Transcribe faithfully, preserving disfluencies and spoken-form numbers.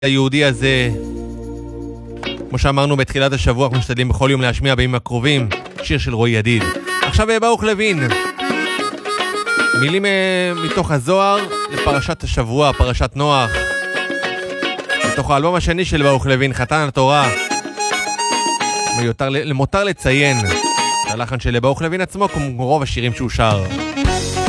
היהודי הזה, כמו שאמרנו בתחילת השבוע, אנחנו משתדלים בכל יום להשמיע בימים הקרובים שיר של רועי ידיד. עכשיו ברוך לוין, מילים מתוך הזוהר לפרשת השבוע, פרשת נוח, מתוך האלבום השני של ברוך לוין, חתן התורה. מיותר, למותר לציין, הלחן של ברוך לוין עצמו כמו רוב השירים שהוא שר.